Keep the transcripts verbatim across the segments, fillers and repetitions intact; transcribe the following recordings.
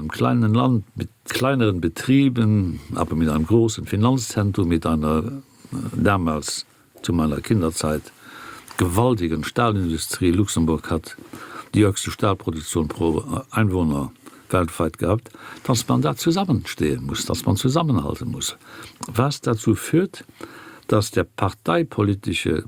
einem kleinen Land mit kleineren Betrieben, aber mit einem großen Finanzzentrum, mit einer äh, damals zu meiner Kinderzeit gewaltigen Stahlindustrie. Luxemburg hat die höchste Stahlproduktion pro Einwohner weltweit gehabt, dass man da zusammenstehen muss, dass man zusammenhalten muss. Was dazu führt, dass der parteipolitische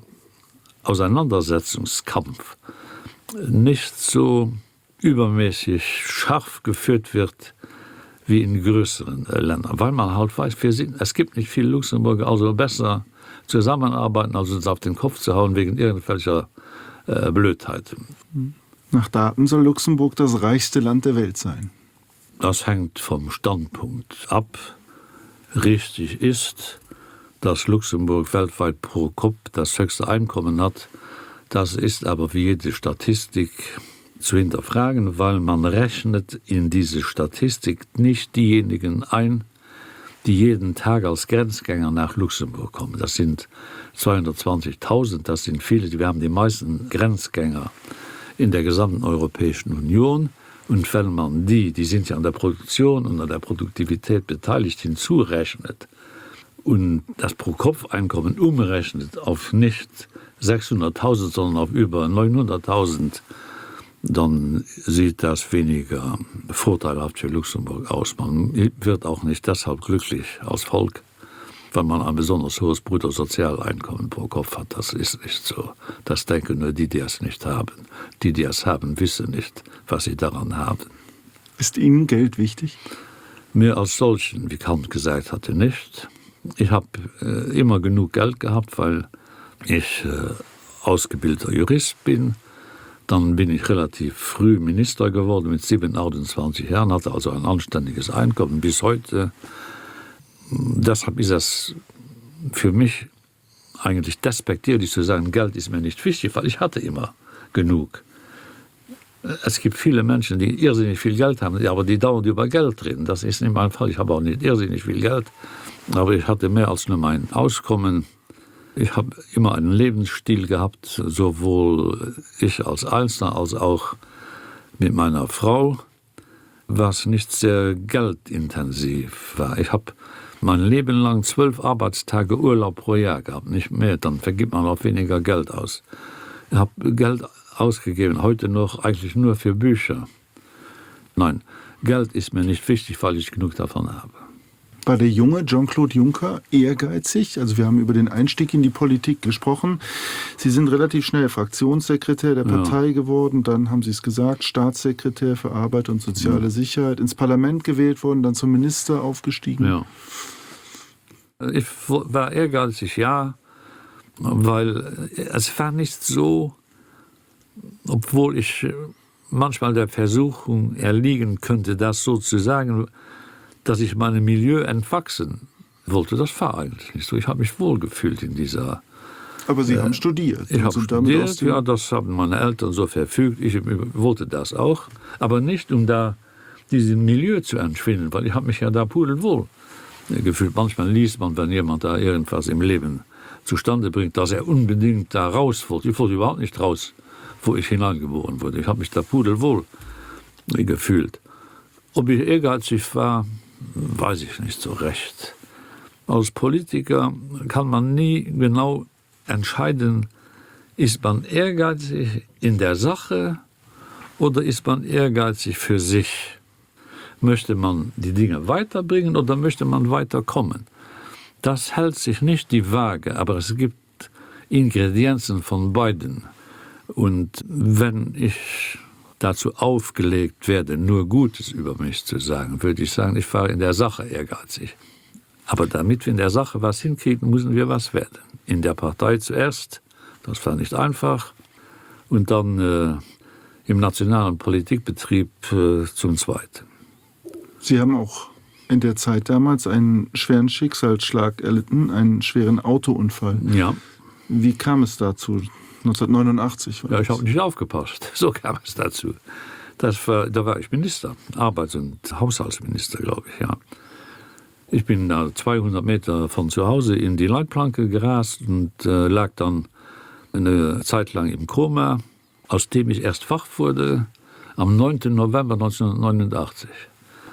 Auseinandersetzungskampf nicht so übermäßig scharf geführt wird wie in größeren äh, Ländern, weil man halt weiß, wir sind, es gibt nicht viele Luxemburger, also besser zusammenarbeiten, als uns auf den Kopf zu hauen wegen irgendwelcher äh, Blödheiten. Nach Daten soll Luxemburg das reichste Land der Welt sein. Das hängt vom Standpunkt ab. Richtig ist, dass Luxemburg weltweit pro Kopf das höchste Einkommen hat. Das ist aber wie jede Statistik zu hinterfragen, weil man rechnet in diese Statistik nicht diejenigen ein, die jeden Tag als Grenzgänger nach Luxemburg kommen. Das sind zweihundertzwanzigtausend, das sind viele, wir haben die meisten Grenzgänger in der gesamten Europäischen Union. Und wenn man die, die sind ja an der Produktion und an der Produktivität beteiligt, hinzurechnet und das Pro-Kopf-Einkommen umrechnet auf nicht sechshunderttausend, sondern auf über neunhunderttausend, dann sieht das weniger vorteilhaft für Luxemburg aus. Man wird auch nicht deshalb glücklich als Volk, wenn man ein besonders hohes Bruttosozialeinkommen pro Kopf hat. Das ist nicht so. Das denken nur die, die es nicht haben. Die, die es haben, wissen nicht, was sie daran haben. Ist Ihnen Geld wichtig? Mir als solchen, wie Kant gesagt hatte, nicht. Ich habe äh, immer genug Geld gehabt, weil ich äh, ausgebildeter Jurist bin. Dann bin ich relativ früh Minister geworden mit sieben, achtundzwanzig Jahren, hatte also ein anständiges Einkommen bis heute. Deshalb ist es für mich eigentlich despektierlich zu sagen, Geld ist mir nicht wichtig, weil ich hatte immer genug. Es gibt viele Menschen, die irrsinnig viel Geld haben, aber die dauernd über Geld reden. Das ist nicht mein Fall. Ich habe auch nicht irrsinnig viel Geld, aber ich hatte mehr als nur mein Auskommen. Ich habe immer einen Lebensstil gehabt, sowohl ich als Einzelner als auch mit meiner Frau, was nicht sehr geldintensiv war. Ich habe mein Leben lang zwölf Arbeitstage Urlaub pro Jahr gehabt, nicht mehr. Dann vergibt man auch weniger Geld aus. Ich habe Geld ausgegeben, heute noch eigentlich nur für Bücher. Nein, Geld ist mir nicht wichtig, weil ich genug davon habe. War der junge Jean-Claude Juncker ehrgeizig? Also wir haben über den Einstieg in die Politik gesprochen. Sie sind relativ schnell Fraktionssekretär der Partei ja. geworden, dann haben Sie es gesagt, Staatssekretär für Arbeit und soziale ja. Sicherheit, ins Parlament gewählt worden, dann zum Minister aufgestiegen. Ja. Ich war ehrgeizig, ja, weil es war nicht so, obwohl ich manchmal der Versuchung erliegen könnte, das so zu sagen, dass ich meinem Milieu entwachsen wollte. Das war eigentlich nicht so. Ich habe mich wohlgefühlt in dieser... Aber Sie äh, haben studiert. Ich habe studiert, ja, das haben meine Eltern so verfügt. Ich wollte das auch. Aber nicht, um da diesem Milieu zu entschwinden, weil ich habe mich ja da pudelwohl gefühlt. Manchmal liest man, wenn jemand da irgendwas im Leben zustande bringt, dass er unbedingt da raus wollte. Ich wollte überhaupt nicht raus, wo ich hineingeboren wurde. Ich habe mich da pudelwohl gefühlt. Ob ich ehrgeizig war, weiß ich nicht so recht. Als Politiker kann man nie genau entscheiden, ist man ehrgeizig in der Sache oder ist man ehrgeizig für sich? Möchte man die Dinge weiterbringen oder möchte man weiterkommen? Das hält sich nicht die Waage, aber es gibt Ingredienzen von beiden. Und wenn ich dazu aufgelegt werde, nur Gutes über mich zu sagen, würde ich sagen, ich war in der Sache ehrgeizig. Aber damit wir in der Sache was hinkriegen, müssen wir was werden. In der Partei zuerst, das war nicht einfach, und dann äh, im nationalen Politikbetrieb äh, zum Zweiten. Sie haben auch in der Zeit damals einen schweren Schicksalsschlag erlitten, einen schweren Autounfall. Ja. Wie kam es dazu? neunzehnhundertneunundachtzig. Ja, ich habe nicht aufgepasst. So kam es dazu. Das war, da war ich Minister, Arbeits- und Haushaltsminister, glaube ich. Ja. Ich bin da zweihundert Meter von zu Hause in die Leitplanke gerast und äh, lag dann eine Zeit lang im Koma, aus dem ich erst wach wurde am neunten November neunzehnhundertneunundachtzig.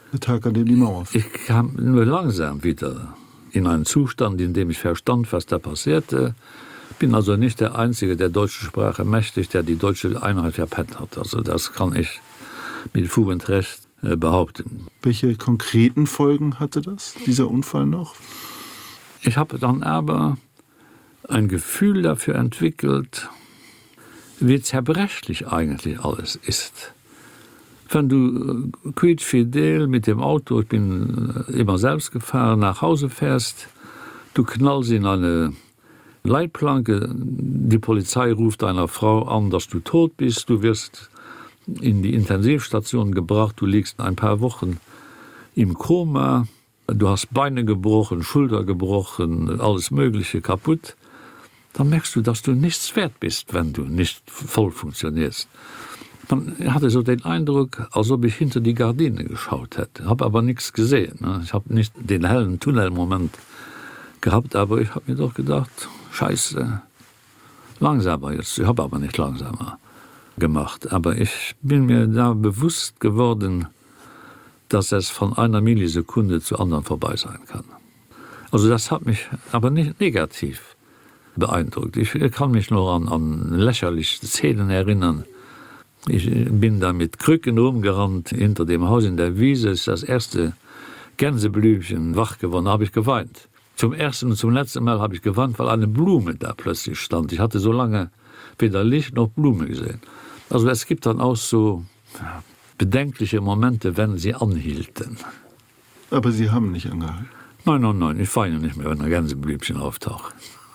Der Tag, an dem die Mauer fiel. Ich kam nur langsam wieder in einen Zustand, in dem ich verstand, was da passierte. Bin also nicht der Einzige, der deutsche Sprache mächtig, der die deutsche Einheit verpennt hat. Also das kann ich mit Fug und Recht äh, behaupten. Welche konkreten Folgen hatte das, dieser Unfall noch? Ich habe dann aber ein Gefühl dafür entwickelt, wie zerbrechlich eigentlich alles ist. Wenn du quid fidel mit dem Auto, ich bin immer selbst gefahren, nach Hause fährst, du knallst in eine Leitplanke, die Polizei ruft deiner Frau an, dass du tot bist, du wirst in die Intensivstation gebracht, du liegst ein paar Wochen im Koma, du hast Beine gebrochen, Schulter gebrochen, alles Mögliche kaputt, dann merkst du, dass du nichts wert bist, wenn du nicht voll funktionierst. Man hatte so den Eindruck, als ob ich hinter die Gardine geschaut hätte, habe aber nichts gesehen. Ich habe nicht den hellen Tunnelmoment gehabt, aber ich habe mir doch gedacht, scheiße, langsamer jetzt. Ich habe aber nicht langsamer gemacht. Aber ich bin mir da bewusst geworden, dass es von einer Millisekunde zur anderen vorbei sein kann. Also das hat mich aber nicht negativ beeindruckt. Ich kann mich nur an, an lächerliche Szenen erinnern. Ich bin da mit Krücken rumgerannt hinter dem Haus in der Wiese. Ist das erste Gänseblümchen wach geworden, habe ich geweint. Zum ersten und zum letzten Mal habe ich geweint, weil eine Blume da plötzlich stand. Ich hatte so lange weder Licht noch Blume gesehen. Also es gibt dann auch so bedenkliche Momente, wenn sie anhielten. Aber Sie haben nicht angehalten? Nein, nein, nein, ich weine nicht mehr, wenn ein Gänseblümchen auftaucht.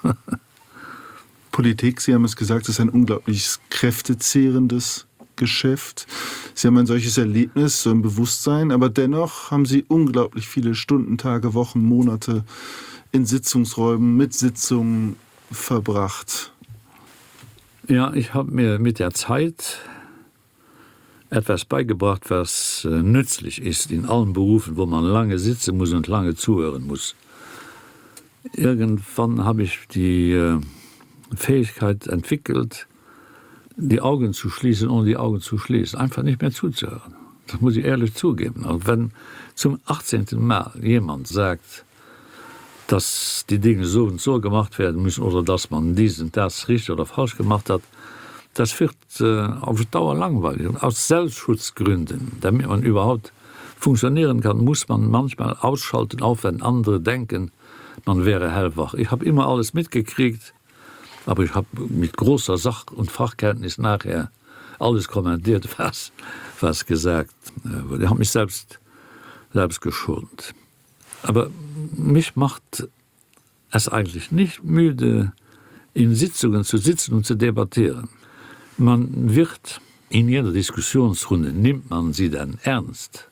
Politik, Sie haben es gesagt, ist ein unglaublich kräftezehrendes Geschäft. Sie haben ein solches Erlebnis, so ein Bewusstsein, aber dennoch haben Sie unglaublich viele Stunden, Tage, Wochen, Monate in Sitzungsräumen, mit Sitzungen verbracht. Ja, ich habe mir mit der Zeit etwas beigebracht, was äh, nützlich ist in allen Berufen, wo man lange sitzen muss und lange zuhören muss. Irgendwann habe ich die äh, Fähigkeit entwickelt, die Augen zu schließen, ohne die Augen zu schließen, einfach nicht mehr zuzuhören. Das muss ich ehrlich zugeben. Und wenn zum achtzehnten Mal jemand sagt, dass die Dinge so und so gemacht werden müssen oder dass man dies und das richtig oder falsch gemacht hat, das wird äh, auf Dauer langweilig. Und aus Selbstschutzgründen, damit man überhaupt funktionieren kann, muss man manchmal ausschalten, auch wenn andere denken, man wäre hellwach. Ich habe immer alles mitgekriegt, aber ich habe mit großer Sach- und Fachkenntnis nachher alles kommentiert, was, was gesagt wurde. Ich habe mich selbst, selbst geschont. Aber mich macht es eigentlich nicht müde, in Sitzungen zu sitzen und zu debattieren. Man wird in jeder Diskussionsrunde, nimmt man sie dann ernst,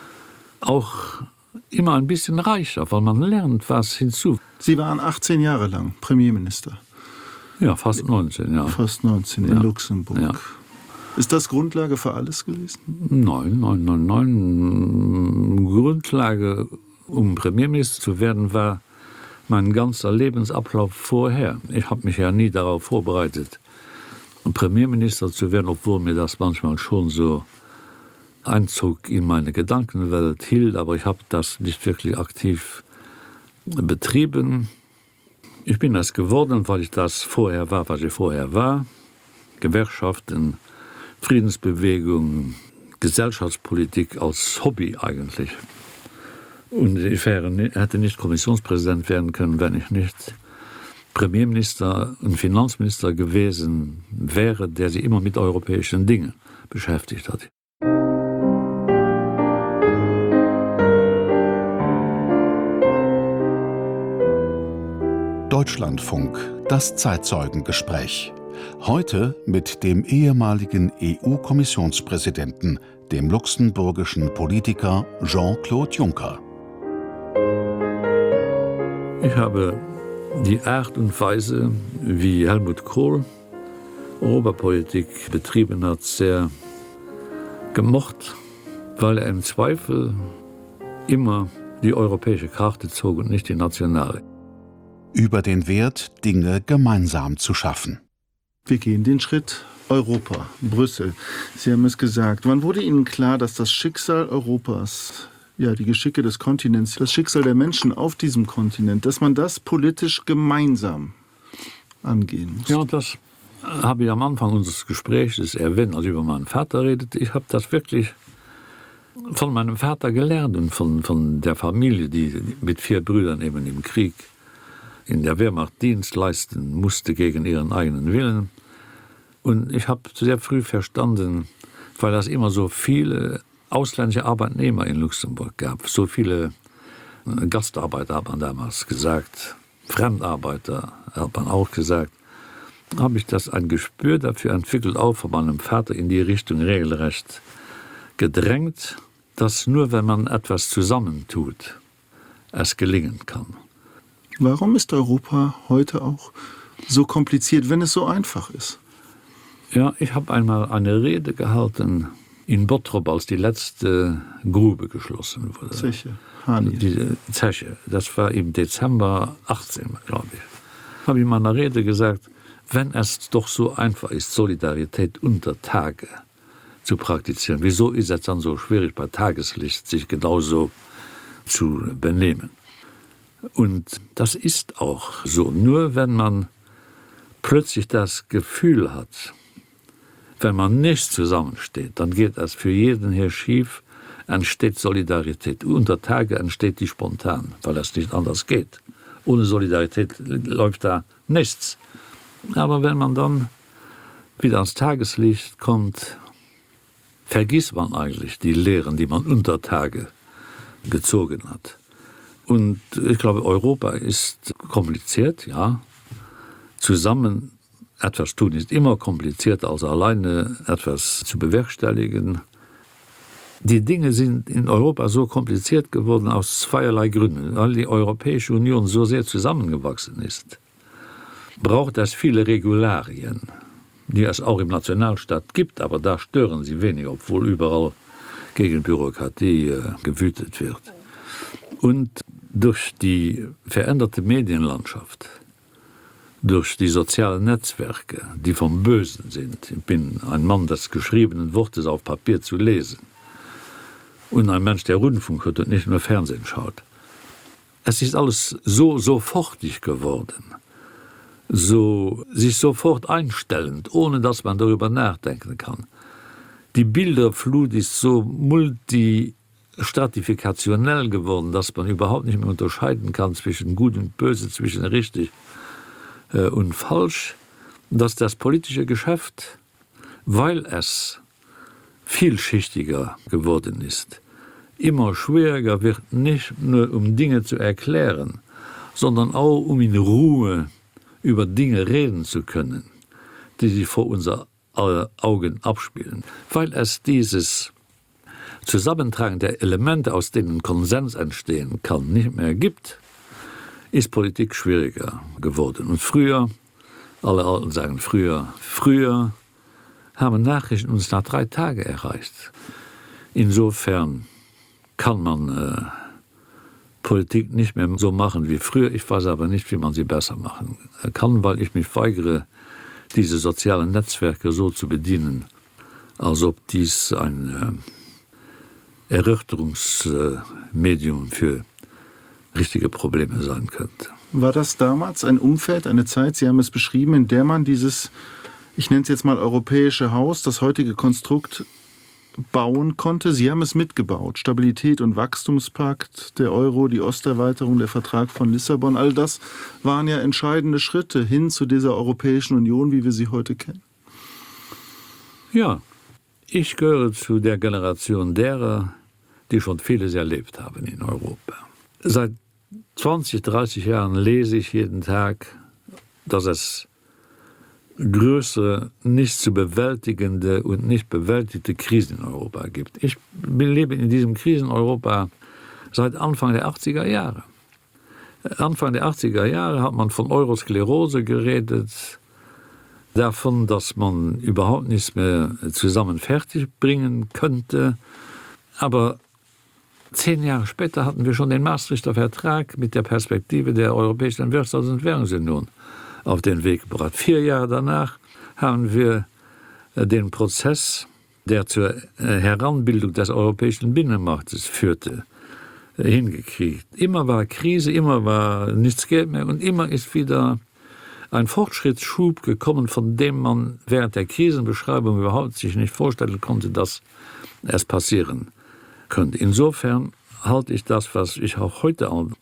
auch immer ein bisschen reicher, weil man lernt was hinzu. Sie waren achtzehn Jahre lang Premierminister. Ja, fast neunzehn, ja. Fast neunzehn in ja. Luxemburg. Ja. Ist das Grundlage für alles gewesen? Nein, nein, nein, nein. Grundlage, um Premierminister zu werden, war mein ganzer Lebensablauf vorher. Ich habe mich ja nie darauf vorbereitet, Premierminister zu werden, obwohl mir das manchmal schon so Einzug in meine Gedankenwelt hielt, aber ich habe das nicht wirklich aktiv betrieben. Ich bin das geworden, weil ich das vorher war, was ich vorher war. Gewerkschaften, Friedensbewegung, Gesellschaftspolitik als Hobby eigentlich. Und ich wäre, hätte nicht Kommissionspräsident werden können, wenn ich nicht Premierminister und Finanzminister gewesen wäre, der sich immer mit europäischen Dingen beschäftigt hat. Deutschlandfunk, das Zeitzeugengespräch. Heute mit dem ehemaligen E U-Kommissionspräsidenten, dem luxemburgischen Politiker Jean-Claude Juncker. Ich habe die Art und Weise, wie Helmut Kohl Europapolitik betrieben hat, sehr gemocht, weil er im Zweifel immer die europäische Karte zog und nicht die nationale. Über den Wert, Dinge gemeinsam zu schaffen. Wir gehen den Schritt Europa, Brüssel. Sie haben es gesagt. Wann wurde Ihnen klar, dass das Schicksal Europas ja, die Geschicke des Kontinents, das Schicksal der Menschen auf diesem Kontinent, dass man das politisch gemeinsam angehen muss. Ja, das habe ich am Anfang unseres Gesprächs erwähnt, als ich über meinen Vater redete. Ich habe das wirklich von meinem Vater gelernt und von, von der Familie, die mit vier Brüdern eben im Krieg in der Wehrmacht Dienst leisten musste gegen ihren eigenen Willen. Und ich habe sehr früh verstanden, weil es immer so viele ausländische Arbeitnehmer in Luxemburg gab, so viele Gastarbeiter hat man damals gesagt, Fremdarbeiter hat man auch gesagt, habe ich das ein Gespür dafür entwickelt, auch von meinem Vater in die Richtung regelrecht gedrängt, dass nur wenn man etwas zusammentut, es gelingen kann. Warum ist Europa heute auch so kompliziert, wenn es so einfach ist? Ja, ich habe einmal eine Rede gehalten in Bottrop, als die letzte Grube geschlossen wurde. Zeche, Hani. Die Zeche, das war im Dezember achtzehn, glaube ich. Habe ich in meiner Rede gesagt, wenn es doch so einfach ist, Solidarität unter Tage zu praktizieren, wieso ist es dann so schwierig, bei Tageslicht sich genauso zu benehmen? Und das ist auch so. Nur wenn man plötzlich das Gefühl hat, wenn man nicht zusammensteht, dann geht es für jeden hier schief, entsteht Solidarität. Unter Tage entsteht die spontan, weil es nicht anders geht. Ohne Solidarität läuft da nichts. Aber wenn man dann wieder ans Tageslicht kommt, vergisst man eigentlich die Lehren, die man unter Tage gezogen hat. Und ich glaube, Europa ist kompliziert, ja. Zusammen etwas tun ist immer komplizierter, als alleine etwas zu bewerkstelligen. Die Dinge sind in Europa so kompliziert geworden aus zweierlei Gründen. Weil die Europäische Union so sehr zusammengewachsen ist, braucht es viele Regularien, die es auch im Nationalstaat gibt, aber da stören sie wenig, obwohl überall gegen Bürokratie äh, gewütet wird. Und durch die veränderte Medienlandschaft, durch die sozialen Netzwerke, die vom Bösen sind. Ich bin ein Mann des geschriebenen Wortes auf Papier zu lesen. Und ein Mensch, der Rundfunk hört und nicht nur Fernsehen schaut. Es ist alles so sofortig geworden, so sich sofort einstellend, ohne dass man darüber nachdenken kann. Die Bilderflut ist so multistratifikationell geworden, dass man überhaupt nicht mehr unterscheiden kann zwischen Gut und Böse, zwischen richtig und falsch, dass das politische Geschäft, weil es vielschichtiger geworden ist, immer schwieriger wird, nicht nur um Dinge zu erklären, sondern auch um in Ruhe über Dinge reden zu können, die sich vor unseren Augen abspielen. Weil es dieses Zusammentragen der Elemente, aus denen Konsens entstehen kann, nicht mehr gibt, ist Politik schwieriger geworden. Und früher, alle Alten sagen früher, früher haben Nachrichten uns nach drei Tagen erreicht. Insofern kann man äh, Politik nicht mehr so machen wie früher. Ich weiß aber nicht, wie man sie besser machen kann, weil ich mich weigere, diese sozialen Netzwerke so zu bedienen, als ob dies ein äh, Erörterungsmedium äh, für richtige Probleme sein könnte. War das damals ein Umfeld, eine Zeit, Sie haben es beschrieben, in der man dieses, ich nenne es jetzt mal europäische Haus, das heutige Konstrukt bauen konnte? Sie haben es mitgebaut. Stabilität und Wachstumspakt, der Euro, die Osterweiterung, der Vertrag von Lissabon, all das waren ja entscheidende Schritte hin zu dieser Europäischen Union, wie wir sie heute kennen. Ja, ich gehöre zu der Generation derer, die schon vieles erlebt haben in Europa. Seit zwanzig, dreißig Jahren lese ich jeden Tag, dass es größere, nicht zu bewältigende und nicht bewältigte Krisen in Europa gibt. Ich lebe in diesem Krisen-Europa seit Anfang der achtziger Jahre. Anfang der achtziger Jahre hat man von Eurosklerose geredet, davon, dass man überhaupt nichts mehr zusammen fertig bringen könnte. Aber zehn Jahre später hatten wir schon den Maastrichter Vertrag mit der Perspektive der Europäischen Wirtschafts- und Währungsunion auf den Weg gebracht. Vier Jahre danach haben wir den Prozess, der zur Heranbildung des europäischen Binnenmarktes führte, hingekriegt. Immer war Krise, immer war nichts Geld mehr und immer ist wieder ein Fortschrittsschub gekommen, von dem man während der Krisenbeschreibung überhaupt sich nicht vorstellen konnte, dass es passieren könnte. Insofern halte ich das, was ich auch heute an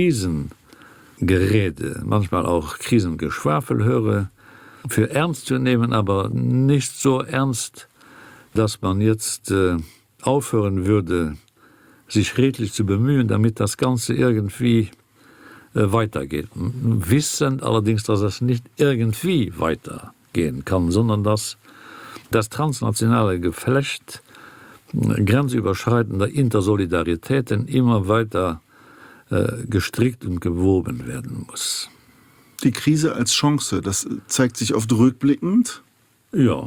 Krisengerede, manchmal auch Krisengeschwafel höre, für ernst zu nehmen, aber nicht so ernst, dass man jetzt äh, aufhören würde, sich redlich zu bemühen, damit das Ganze irgendwie äh, weitergeht. Wissend allerdings, dass es nicht irgendwie weitergehen kann, sondern dass das transnationale Geflecht äh, grenzüberschreitender Intersolidaritäten immer weiter äh, gestrickt und gewoben werden muss. Die Krise als Chance, das zeigt sich oft rückblickend. Ja.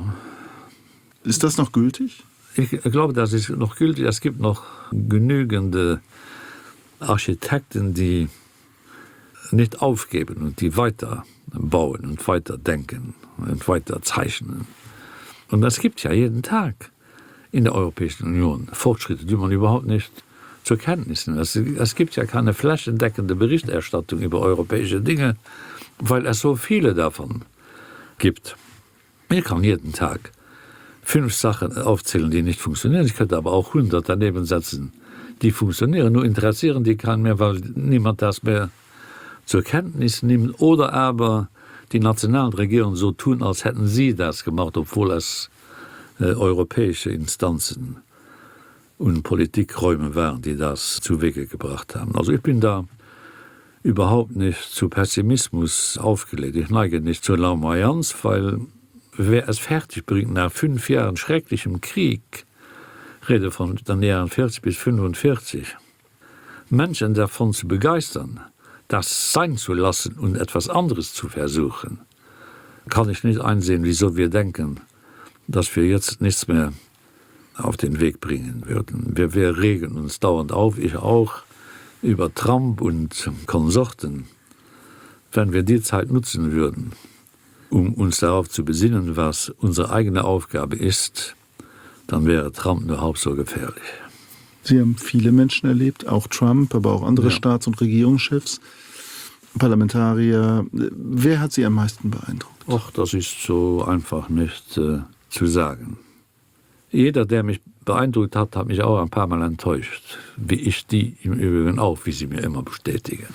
Ist das noch gültig? Ich glaube, das ist noch gültig. Es gibt noch genügende Architekten, die nicht aufgeben und die weiter bauen und weiter denken und weiter zeichnen. Und es gibt ja jeden Tag in der Europäischen Union Fortschritte, die man überhaupt nicht zur Kenntnis nimmt. Es, es gibt ja keine flächendeckende Berichterstattung über europäische Dinge, weil es so viele davon gibt. Ich kann jeden Tag fünf Sachen aufzählen, die nicht funktionieren. Ich könnte aber auch hundert daneben setzen, die funktionieren. Nur interessieren die keinen mehr, weil niemand das mehr zur Kenntnis nimmt. Oder aber die nationalen Regierungen so tun, als hätten sie das gemacht, obwohl es äh, europäische Instanzen und Politikräume waren, die das zu Wege gebracht haben. Also ich bin da überhaupt nicht zu Pessimismus aufgelegt. Ich neige nicht zur Larmoyanz, weil wer es fertig bringt nach fünf Jahren schrecklichem Krieg, rede von den Jahren vierzig bis fünfundvierzig, Menschen davon zu begeistern, das sein zu lassen und etwas anderes zu versuchen, kann ich nicht einsehen, wieso wir denken, dass wir jetzt nichts mehr auf den Weg bringen würden. Wir, wir regen uns dauernd auf, ich auch, über Trump und Konsorten. Wenn wir die Zeit nutzen würden, um uns darauf zu besinnen, was unsere eigene Aufgabe ist, dann wäre Trump nur halb so gefährlich. Sie haben viele Menschen erlebt, auch Trump, aber auch andere ja. Staats- und Regierungschefs, Parlamentarier. Wer hat Sie am meisten beeindruckt? Ach, das ist so einfach nicht äh, zu sagen. Jeder, der mich beeindruckt hat, hat mich auch ein paar Mal enttäuscht, wie ich die im Übrigen auch, wie sie mir immer bestätigen.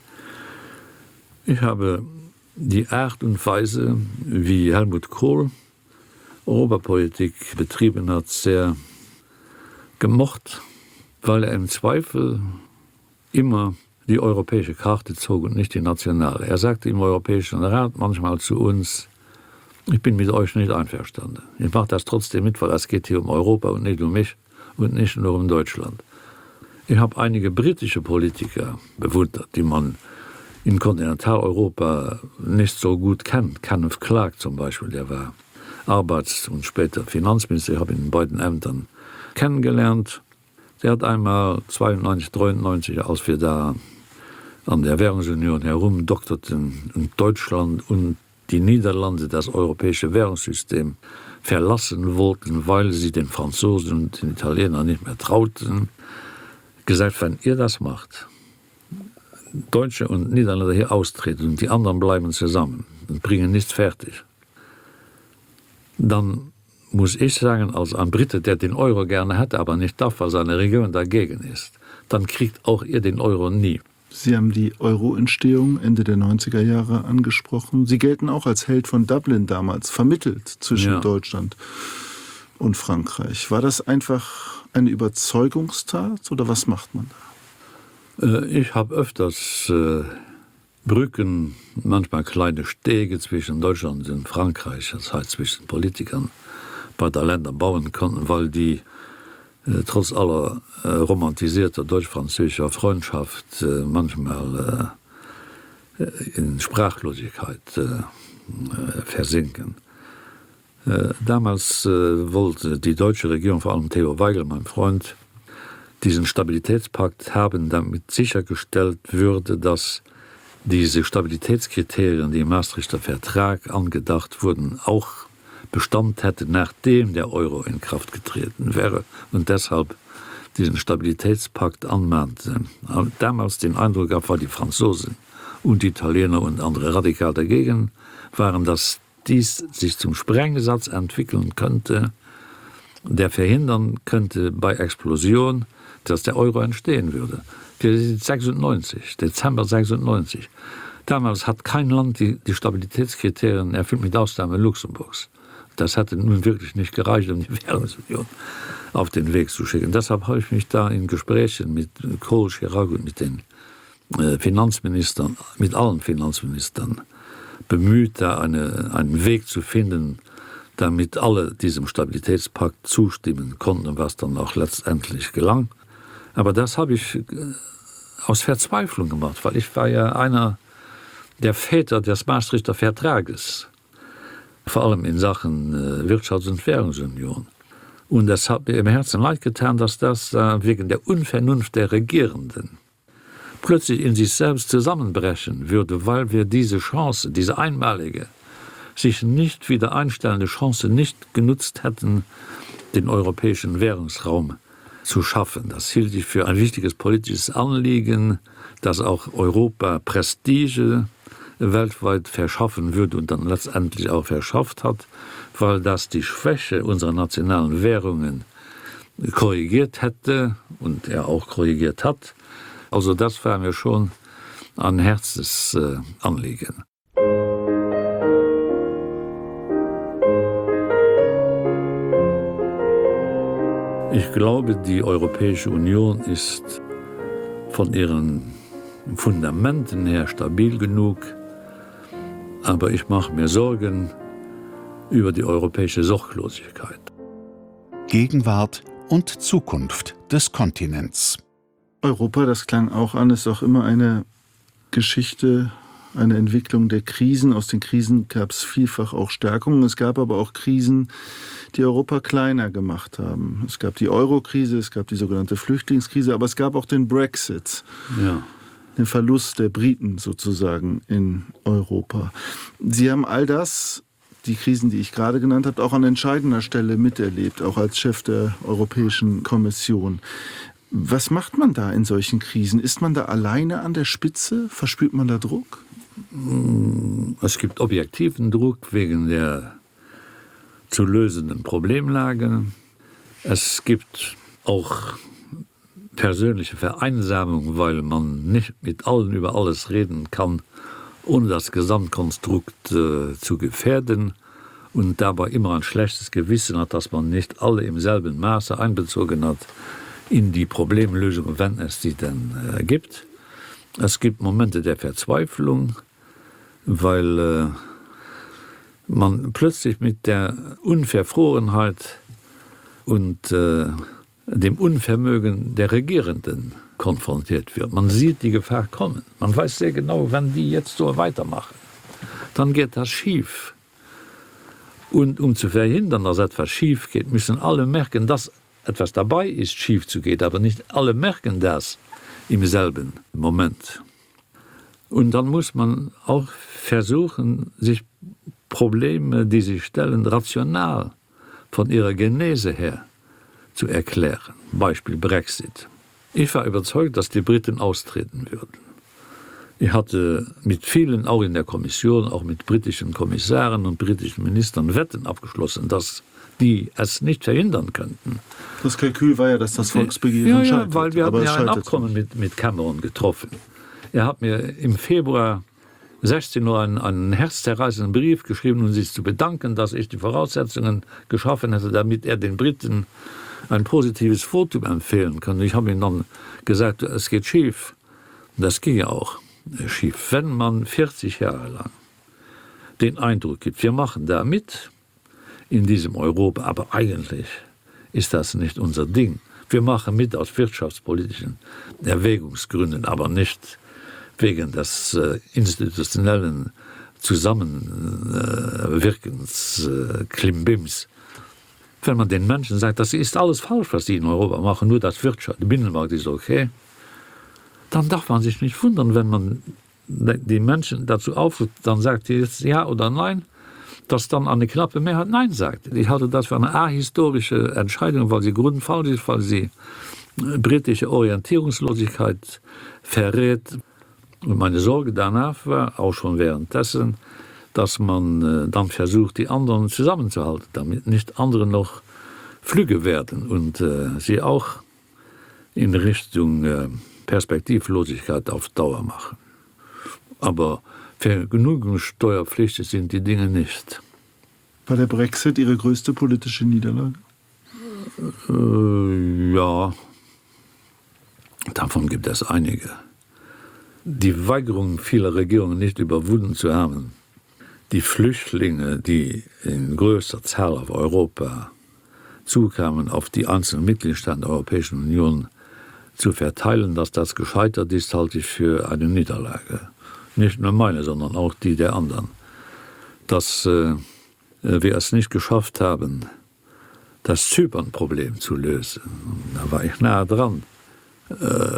Ich habe die Art und Weise, wie Helmut Kohl Europapolitik betrieben hat, sehr gemocht, weil er im Zweifel immer die europäische Karte zog und nicht die nationale. Er sagte im Europäischen Rat manchmal zu uns, ich bin mit euch nicht einverstanden. Ich mache das trotzdem mit, weil es geht hier um Europa und nicht um mich und nicht nur um Deutschland. Ich habe einige britische Politiker bewundert, die man in Kontinentaleuropa nicht so gut kennt. Kenneth Clarke zum Beispiel, der war Arbeits- und später Finanzminister. Ich habe ihn in beiden Ämtern kennengelernt. Der hat einmal zweiundneunzig, dreiundneunzig, als wir da an der Währungsunion herumdokterten und Deutschland und die Niederlande das europäische Währungssystem verlassen wollten, weil sie den Franzosen und den Italienern nicht mehr trauten, gesagt, wenn ihr das macht, Deutsche und Niederländer hier austreten und die anderen bleiben zusammen und bringen nichts fertig, dann muss ich sagen, als ein Brite, der den Euro gerne hat, aber nicht darf, weil seine Region dagegen ist, dann kriegt auch ihr den Euro nie. Sie haben die Euro-Entstehung Ende der neunziger Jahre angesprochen. Sie gelten auch als Held von Dublin damals, vermittelt zwischen ja. Deutschland und Frankreich. War das einfach eine Überzeugungstat oder was macht man da? Ich habe öfters äh, Brücken, manchmal kleine Stege zwischen Deutschland und Frankreich, das heißt zwischen Politikern, bei der Länder bauen konnten, weil die Äh, trotz aller äh, romantisierter deutsch-französischer Freundschaft äh, manchmal äh, in Sprachlosigkeit äh, äh, versinken. Äh, damals äh, wollte die deutsche Regierung, vor allem Theo Weigel, mein Freund, diesen Stabilitätspakt haben, damit sichergestellt würde, dass diese Stabilitätskriterien, die im Maastrichter Vertrag angedacht wurden, auch Bestand hätte, nachdem der Euro in Kraft getreten wäre. Und deshalb diesen Stabilitätspakt anmahnte. Damals den Eindruck gab, war die Franzosen und die Italiener und andere radikal dagegen waren, dass dies sich zum Sprengsatz entwickeln könnte, der verhindern könnte bei Explosion, dass der Euro entstehen würde. Wir sind sechsundneunzig, Dezember sechsundneunzig. Damals hat kein Land die, die Stabilitätskriterien erfüllt, mit Ausnahme Luxemburgs. Das hätte nun wirklich nicht gereicht, um die Währungsunion auf den Weg zu schicken. Deshalb habe ich mich da in Gesprächen mit Kohl, Chirac und mit den äh, Finanzministern, mit allen Finanzministern bemüht, da eine, einen Weg zu finden, damit alle diesem Stabilitätspakt zustimmen konnten, was dann auch letztendlich gelang. Aber das habe ich äh, aus Verzweiflung gemacht, weil ich war ja einer der Väter des Maastrichter Vertrages, vor allem in Sachen äh, Wirtschafts- und Währungsunion. Und das hat mir im Herzen leid getan, dass das äh, wegen der Unvernunft der Regierenden plötzlich in sich selbst zusammenbrechen würde, weil wir diese Chance, diese einmalige, sich nicht wieder einstellende Chance nicht genutzt hätten, den europäischen Währungsraum zu schaffen. Das hielt ich für ein wichtiges politisches Anliegen, das auch Europa Prestige weltweit verschaffen würde und dann letztendlich auch verschafft hat, weil das die Schwäche unserer nationalen Währungen korrigiert hätte und er auch korrigiert hat. Also das war mir schon ein Herzensanliegen. Ich glaube, die Europäische Union ist von ihren Fundamenten her stabil genug, aber ich mache mir Sorgen über die europäische Sorglosigkeit. Gegenwart und Zukunft des Kontinents. Europa, das klang auch an, ist auch immer eine Geschichte, eine Entwicklung der Krisen. Aus den Krisen gab es vielfach auch Stärkungen. Es gab aber auch Krisen, die Europa kleiner gemacht haben. Es gab die Euro-Krise, es gab die sogenannte Flüchtlingskrise, aber es gab auch den Brexit. Ja. Den Verlust der Briten sozusagen in Europa. Sie haben all das, die Krisen, die ich gerade genannt habe, auch an entscheidender Stelle miterlebt, auch als Chef der Europäischen Kommission. Was macht man da in solchen Krisen? Ist man da alleine an der Spitze? Verspürt man da Druck? Es gibt objektiven Druck wegen der zu lösenden Problemlage. Es gibt auch persönliche Vereinsamung, weil man nicht mit allen über alles reden kann, ohne das Gesamtkonstrukt äh, zu gefährden und dabei immer ein schlechtes Gewissen hat, dass man nicht alle im selben Maße einbezogen hat in die Problemlösung, wenn es die denn äh, gibt. Es gibt Momente der Verzweiflung, weil äh, man plötzlich mit der Unverfrorenheit und äh, dem Unvermögen der Regierenden konfrontiert wird. Man sieht die Gefahr kommen. Man weiß sehr genau, wenn die jetzt so weitermachen, dann geht das schief. Und um zu verhindern, dass etwas schief geht, müssen alle merken, dass etwas dabei ist, schief zu gehen, aber nicht alle merken das im selben Moment. Und dann muss man auch versuchen, sich Probleme, die sich stellen, rational von ihrer Genese her zu erklären. Beispiel Brexit. Ich war überzeugt, dass die Briten austreten würden. Ich hatte mit vielen, auch in der Kommission, auch mit britischen Kommissaren und britischen Ministern Wetten abgeschlossen, dass die es nicht verhindern könnten. Das Kalkül war ja, dass das Volksbegehren ja, ja, scheitert. weil wir hatten ja ein scheitert Abkommen mit, mit Cameron getroffen. Er hat mir im Februar sechzehn Uhr einen, einen herzzerreißenden Brief geschrieben, um sich zu bedanken, dass ich die Voraussetzungen geschaffen hätte, damit er den Briten ein positives Votum empfehlen kann. Ich habe ihm dann gesagt, es geht schief. Das ging ja auch schief. Wenn man vierzig Jahre lang den Eindruck gibt, wir machen da mit in diesem Europa, aber eigentlich ist das nicht unser Ding. Wir machen mit aus wirtschaftspolitischen Erwägungsgründen, aber nicht wegen des äh, institutionellen Zusammenwirkens äh, Klimbims. Wenn man den Menschen sagt, das ist alles falsch, was die in Europa machen, nur das Wirtschaft, der Binnenmarkt ist okay, dann darf man sich nicht wundern, wenn man die Menschen dazu aufruft, dann sagt die jetzt ja oder nein, dass dann eine knappe Mehrheit nein sagt. Ich halte das für eine ahistorische Entscheidung, weil sie grundfalsch ist, weil sie britische Orientierungslosigkeit verrät. Und meine Sorge danach war, auch schon währenddessen, dass man äh, dann versucht, die anderen zusammenzuhalten, damit nicht andere noch Flüge werden und äh, sie auch in Richtung äh, Perspektivlosigkeit auf Dauer machen. Aber Vergnügungssteuerpflichtig sind die Dinge nicht. War der Brexit Ihre größte politische Niederlage? Äh, ja, davon gibt es einige. Die Weigerung vieler Regierungen nicht überwunden zu haben, die Flüchtlinge, die in größter Zahl auf Europa zukamen, auf die einzelnen Mitgliedstaaten der Europäischen Union zu verteilen, dass das gescheitert ist, halte ich für eine Niederlage. Nicht nur meine, sondern auch die der anderen. Dass äh, wir es nicht geschafft haben, das Zypern-Problem zu lösen. Da war ich nahe dran, äh,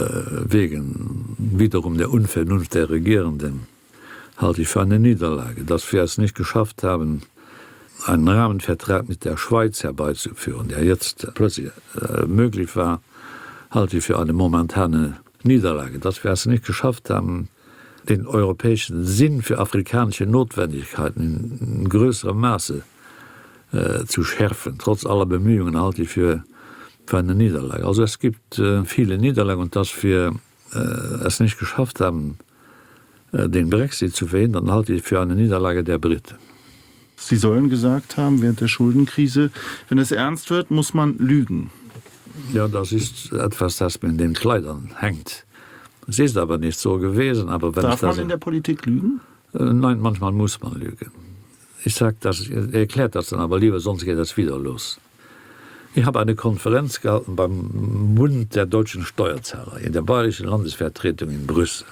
wegen wiederum der Unvernunft der Regierenden, halte ich für eine Niederlage. Dass wir es nicht geschafft haben, einen Rahmenvertrag mit der Schweiz herbeizuführen, der jetzt plötzlich äh, möglich war, halte ich für eine momentane Niederlage. Dass wir es nicht geschafft haben, den europäischen Sinn für afrikanische Notwendigkeiten in größerem Maße äh, zu schärfen. Trotz aller Bemühungen halte ich für, für eine Niederlage. Also es gibt äh, viele Niederlagen und dass wir äh, es nicht geschafft haben, äh, den Brexit zu verhindern, halte ich für eine Niederlage der Briten. Sie sollen gesagt haben, während der Schuldenkrise, wenn es ernst wird, muss man lügen. Ja, das ist etwas, das mir in den Kleidern hängt. Es ist aber nicht so gewesen. Aber wenn Darf man das, in der Politik lügen? Äh, nein, manchmal muss man lügen. Ich sage das, er erklärt das dann aber lieber, sonst geht das wieder los. Ich habe eine Konferenz gehalten beim Bund der deutschen Steuerzahler in der Bayerischen Landesvertretung in Brüssel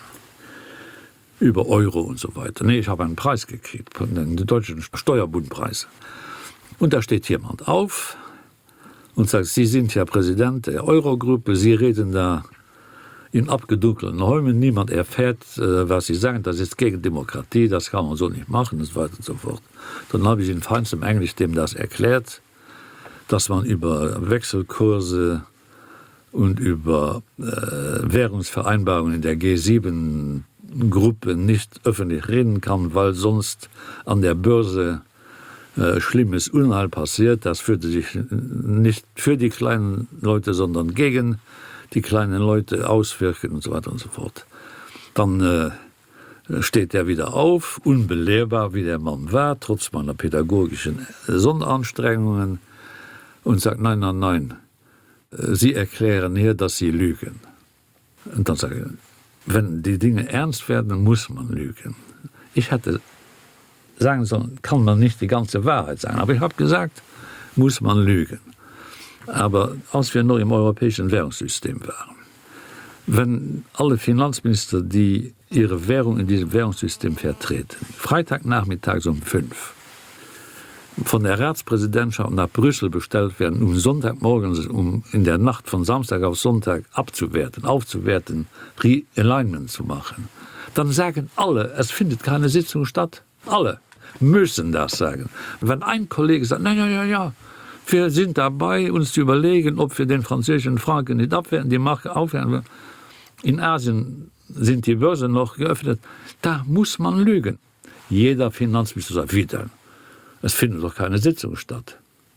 über Euro und so weiter. Nee, ich habe einen Preis gekriegt, den deutschen Steuerbundpreis. Und da steht jemand auf und sagt, Sie sind ja Präsident der Eurogruppe, Sie reden da in abgedunkelten Räumen, niemand erfährt, äh, was Sie sagen, das ist gegen Demokratie, das kann man so nicht machen und so weiter und so fort. Dann habe ich in feinstem Englisch dem das erklärt, dass man über Wechselkurse und über äh, Währungsvereinbarungen in der G sieben Gruppe nicht öffentlich reden kann, weil sonst an der Börse äh, schlimmes Unheil passiert. Das führte sich nicht für die kleinen Leute, sondern gegen die kleinen Leute auswirken und so weiter und so fort. Dann äh, steht er wieder auf, unbelehrbar wie der Mann war, trotz meiner pädagogischen Sonderanstrengungen, und sagt, nein, nein, nein, Sie erklären hier, dass Sie lügen. Und dann sage ich, wenn die Dinge ernst werden, muss man lügen. Ich hätte sagen sollen, kann man nicht die ganze Wahrheit sagen, aber ich habe gesagt, muss man lügen. Aber als wir noch im europäischen Währungssystem waren, wenn alle Finanzminister, die ihre Währung in diesem Währungssystem vertreten, Freitagnachmittags um fünf von der Ratspräsidentschaft nach Brüssel bestellt werden, um Sonntagmorgens, um in der Nacht von Samstag auf Sonntag abzuwerten, aufzuwerten, Realignment zu machen, dann sagen alle, es findet keine Sitzung statt. Alle müssen das sagen. Wenn ein Kollege sagt, na ja, ja, ja, wir sind dabei, uns zu überlegen, ob wir den französischen Franken nicht abwerten, die Marke aufwerten. In Asien sind die Börsen noch geöffnet. Da muss man lügen. Jeder Finanzminister sagt wieder, es findet doch keine Sitzung statt.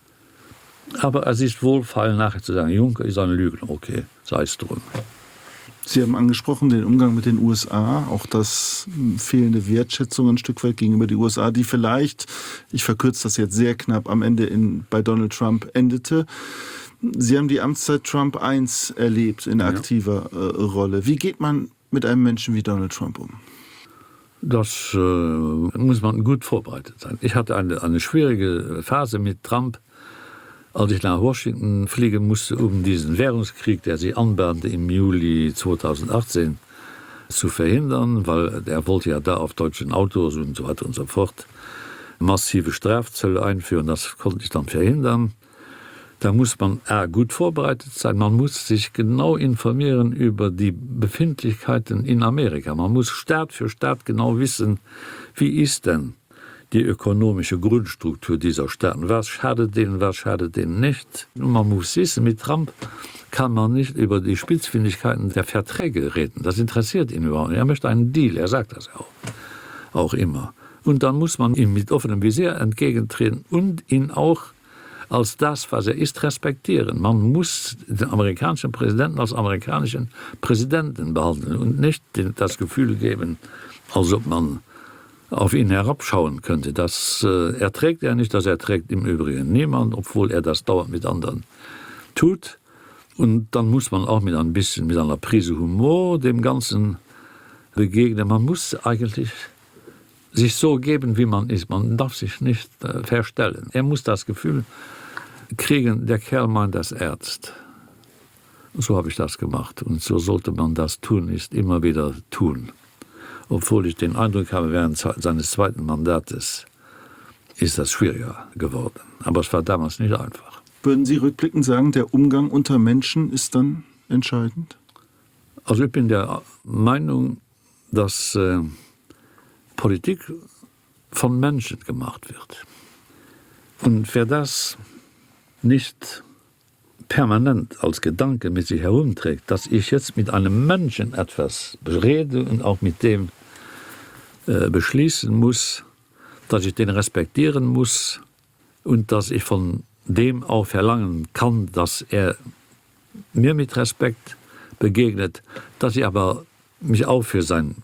Aber es ist wohlfeil, nachher zu sagen, Juncker ist ein Lügner. Okay, sei es drum. Sie haben angesprochen den Umgang mit den U S A, auch das fehlende Wertschätzung ein Stück weit gegenüber den U S A, die vielleicht, ich verkürze das jetzt sehr knapp, am Ende in, bei Donald Trump endete. Sie haben die Amtszeit Trump eins erlebt in aktiver ja. äh, Rolle. Wie geht man mit einem Menschen wie Donald Trump um? Das äh, muss man gut vorbereitet sein. Ich hatte eine, eine schwierige Phase mit Trump, als ich nach Washington fliegen musste, um diesen Währungskrieg, der sich anbahnte im Juli zweitausendachtzehn, zu verhindern, weil er wollte ja da auf deutschen Autos und so weiter und so fort massive Strafzölle einführen. Das konnte ich dann verhindern. Da muss man A, gut vorbereitet sein. Man muss sich genau informieren über die Befindlichkeiten in Amerika. Man muss Staat für Staat genau wissen, wie ist denn die ökonomische Grundstruktur dieser Staaten. Was schadet denen, was schadet denen nicht? Und man muss wissen, mit Trump kann man nicht über die Spitzfindigkeiten der Verträge reden. Das interessiert ihn überhaupt nicht. Er möchte einen Deal, er sagt das auch, auch immer. Und dann muss man ihm mit offenem Visier entgegentreten und ihn auch als das, was er ist, respektieren. Man muss den amerikanischen Präsidenten als amerikanischen Präsidenten behandeln und nicht das Gefühl geben, als ob man auf ihn herabschauen könnte. Das äh, erträgt er nicht, das erträgt im Übrigen niemand, obwohl er das dauernd mit anderen tut. Und dann muss man auch mit ein bisschen, mit einer Prise Humor dem Ganzen begegnen. Man muss eigentlich sich so geben, wie man ist. Man darf sich nicht äh, verstellen. Er muss das Gefühl kriegen, der Kerl meint das ernst. So habe ich das gemacht. Und so sollte man das tun, ist immer wieder tun. Obwohl ich den Eindruck habe, während seines zweiten Mandates ist das schwieriger geworden. Aber es war damals nicht einfach. Würden Sie rückblickend sagen, der Umgang unter Menschen ist dann entscheidend? Also ich bin der Meinung, dass äh, Politik von Menschen gemacht wird. Und wer das nicht permanent als Gedanke mit sich herumträgt, dass ich jetzt mit einem Menschen etwas berede und auch mit dem äh, beschließen muss, dass ich den respektieren muss und dass ich von dem auch verlangen kann, dass er mir mit Respekt begegnet, dass ich aber mich auch für sein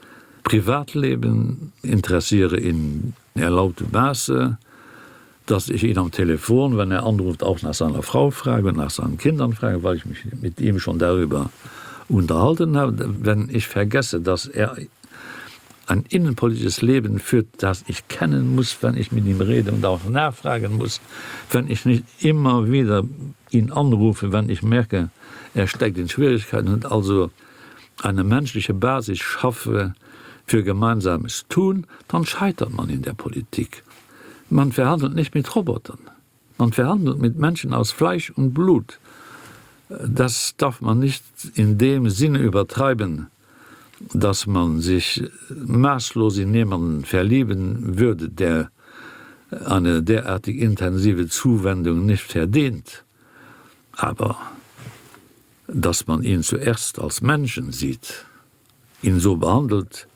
Privatleben interessiere in erlaubtem Maße, dass ich ihn am Telefon, wenn er anruft, auch nach seiner Frau frage und nach seinen Kindern frage, weil ich mich mit ihm schon darüber unterhalten habe. Wenn ich vergesse, dass er ein innenpolitisches Leben führt, das ich kennen muss, wenn ich mit ihm rede und auch nachfragen muss, wenn ich nicht immer wieder ihn anrufe, wenn ich merke, er steckt in Schwierigkeiten und also eine menschliche Basis schaffe für gemeinsames Tun, dann scheitert man in der Politik. Man verhandelt nicht mit Robotern. Man verhandelt mit Menschen aus Fleisch und Blut. Das darf man nicht in dem Sinne übertreiben, dass man sich maßlos in jemanden verlieben würde, der eine derartig intensive Zuwendung nicht verdient. Aber dass man ihn zuerst als Menschen sieht, ihn so behandelt,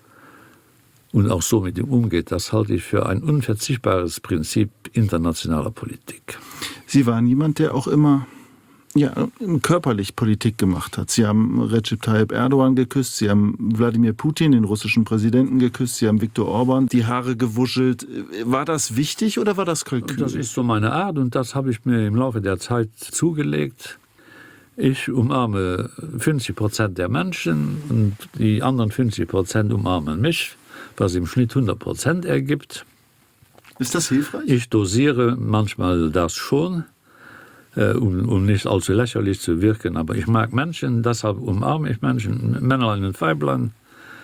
und auch so mit ihm umgeht, das halte ich für ein unverzichtbares Prinzip internationaler Politik. Sie waren jemand, der auch immer ja, körperlich Politik gemacht hat. Sie haben Recep Tayyip Erdogan geküsst, Sie haben Wladimir Putin, den russischen Präsidenten, geküsst, Sie haben Viktor Orban die Haare gewuschelt. War das wichtig oder war das Kalkül? Das ist so meine Art und das habe ich mir im Laufe der Zeit zugelegt. Ich umarme fünfzig Prozent der Menschen und die anderen fünfzig Prozent umarmen mich, was im Schnitt hundert Prozent ergibt. Ist das hilfreich? Ich dosiere manchmal das schon, äh, um, um nicht allzu lächerlich zu wirken, aber ich mag Menschen, deshalb umarme ich Menschen, Männer und Weiblein.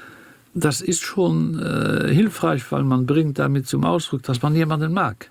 Das ist schon äh, hilfreich, weil man bringt damit zum Ausdruck, dass man jemanden mag.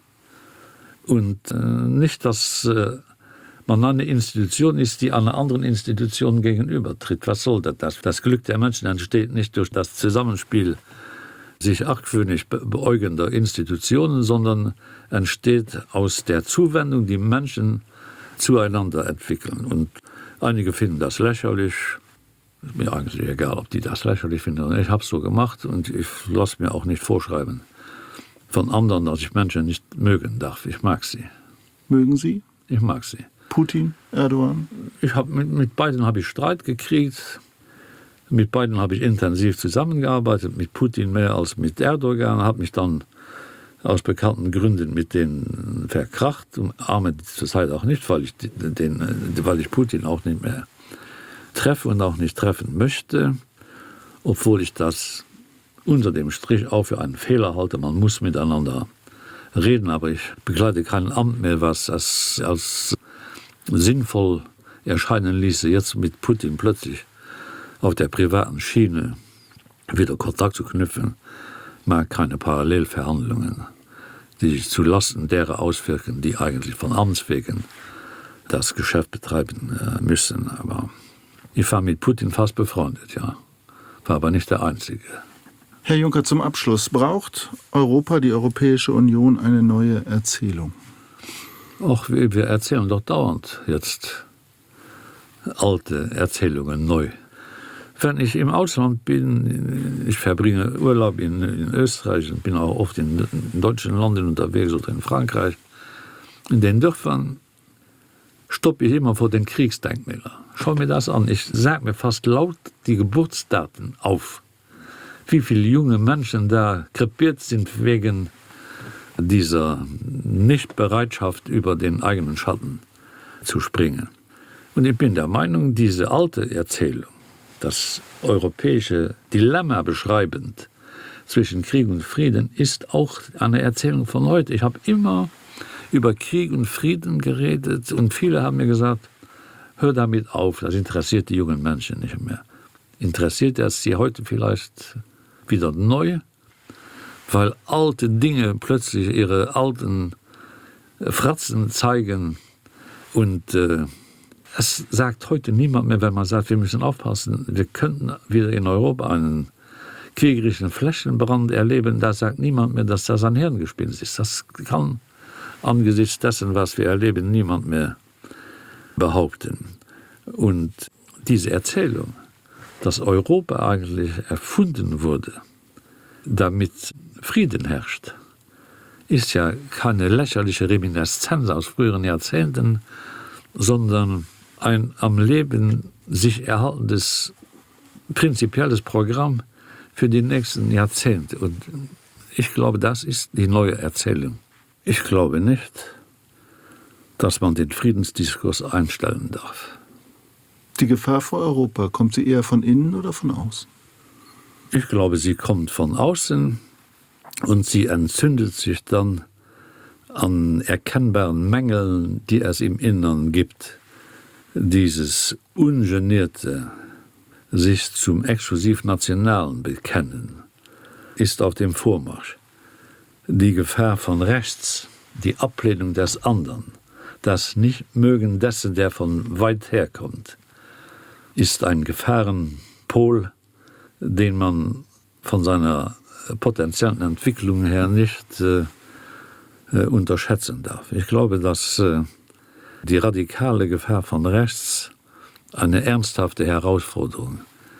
Und äh, nicht, dass äh, man eine Institution ist, die einer anderen Institution gegenübertritt. Was soll das? Das Glück der Menschen entsteht nicht durch das Zusammenspiel sich argwöhnisch beäugender Institutionen, sondern entsteht aus der Zuwendung, die Menschen zueinander entwickeln. Und einige finden das lächerlich. Ist mir eigentlich egal, ob die das lächerlich finden. Ich habe es so gemacht und ich lasse mir auch nicht vorschreiben von anderen, dass ich Menschen nicht mögen darf. Ich mag sie. Mögen Sie? Ich mag sie. Putin, Erdogan? Ich hab, mit, mit beiden habe ich Streit gekriegt. Mit beiden habe ich intensiv zusammengearbeitet, mit Putin mehr als mit Erdogan, habe mich dann aus bekannten Gründen mit denen verkracht und arme zur Zeit auch nicht, weil ich, den, weil ich Putin auch nicht mehr treffe und auch nicht treffen möchte, obwohl ich das unter dem Strich auch für einen Fehler halte. Man muss miteinander reden, aber ich begleite kein Amt mehr, was als, als sinnvoll erscheinen ließe, jetzt mit Putin plötzlich auf der privaten Schiene wieder Kontakt zu knüpfen, mag keine Parallelverhandlungen, die sich zulasten derer auswirken, die eigentlich von Amts wegen das Geschäft betreiben äh, müssen. Aber ich war mit Putin fast befreundet, ja. War aber nicht der Einzige. Herr Juncker, zum Abschluss. Braucht Europa, die Europäische Union, eine neue Erzählung? Auch wir, wir erzählen doch dauernd jetzt alte Erzählungen neu. Wenn ich im Ausland bin, ich verbringe Urlaub in, in Österreich und bin auch oft in, in deutschen Ländern unterwegs oder in Frankreich, in den Dörfern stoppe ich immer vor den Kriegsdenkmälern. Schau mir das an, ich sage mir fast laut die Geburtsdaten auf. Wie viele junge Menschen da krepiert sind wegen dieser Nichtbereitschaft, über den eigenen Schatten zu springen. Und ich bin der Meinung, diese alte Erzählung, das europäische Dilemma beschreibend zwischen Krieg und Frieden, ist auch eine Erzählung von heute. Ich habe immer über Krieg und Frieden geredet und viele haben mir gesagt, hör damit auf, das interessiert die jungen Menschen nicht mehr. Interessiert es sie heute vielleicht wieder neu, weil alte Dinge plötzlich ihre alten Fratzen zeigen und äh, es sagt heute niemand mehr, wenn man sagt, wir müssen aufpassen, wir könnten wieder in Europa einen kriegerischen Flächenbrand erleben, da sagt niemand mehr, dass das ein Hirngespinst ist. Das kann angesichts dessen, was wir erleben, niemand mehr behaupten. Und diese Erzählung, dass Europa eigentlich erfunden wurde, damit Frieden herrscht, ist ja keine lächerliche Reminiszenz aus früheren Jahrzehnten, sondern ein am Leben sich erhaltendes prinzipielles Programm für die nächsten Jahrzehnte. Und ich glaube, das ist die neue Erzählung. Ich glaube nicht, dass man den Friedensdiskurs einstellen darf. Die Gefahr vor Europa, kommt sie eher von innen oder von außen? Ich glaube, sie kommt von außen und sie entzündet sich dann an erkennbaren Mängeln, die es im Innern gibt. Dieses ungenierte, sich zum exklusiv Nationalen bekennen, ist auf dem Vormarsch. Die Gefahr von rechts, die Ablehnung des anderen, das Nichtmögen dessen, der von weit herkommt, ist ein Gefahrenpol, den man von seiner potenziellen Entwicklung her nicht äh, äh, unterschätzen darf. Ich glaube, dass äh, die radikale Gefahr von rechts eine ernsthafte Herausforderung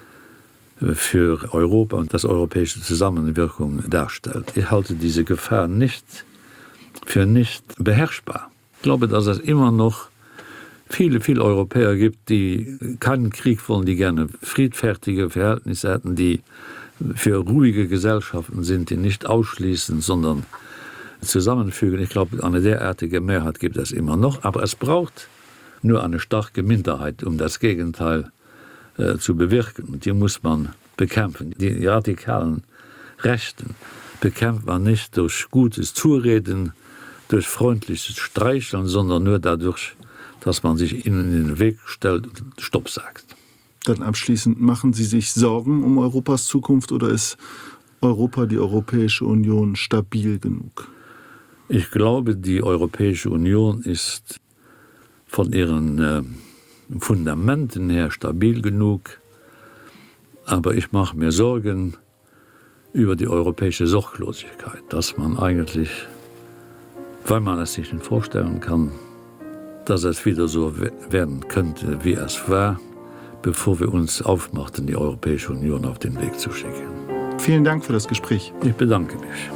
für Europa und das europäische Zusammenwirkung darstellt. Ich halte diese Gefahr nicht für nicht beherrschbar. Ich glaube, dass es immer noch viele, viele Europäer gibt, die keinen Krieg wollen, die gerne friedfertige Verhältnisse hätten, die für ruhige Gesellschaften sind, die nicht ausschließen, sondern zusammenfügen. Ich glaube, eine derartige Mehrheit gibt es immer noch, aber es braucht nur eine starke Minderheit, um das Gegenteil äh, zu bewirken. Und die muss man bekämpfen. Die radikalen Rechten bekämpft man nicht durch gutes Zureden, durch freundliches Streicheln, sondern nur dadurch, dass man sich ihnen in den Weg stellt und Stopp sagt. Dann abschließend, machen Sie sich Sorgen um Europas Zukunft oder ist Europa, die Europäische Union, stabil genug? Ich glaube, die Europäische Union ist von ihren äh, Fundamenten her stabil genug, aber ich mache mir Sorgen über die europäische Sorglosigkeit, dass man eigentlich, weil man es sich nicht vorstellen kann, dass es wieder so werden könnte, wie es war, bevor wir uns aufmachten, die Europäische Union auf den Weg zu schicken. Vielen Dank für das Gespräch. Ich bedanke mich.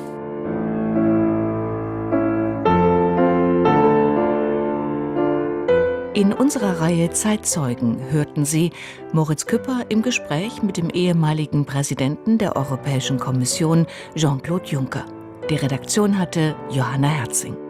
In unserer Reihe Zeitzeugen hörten Sie Moritz Küpper im Gespräch mit dem ehemaligen Präsidenten der Europäischen Kommission, Jean-Claude Juncker. Die Redaktion hatte Johanna Herzing.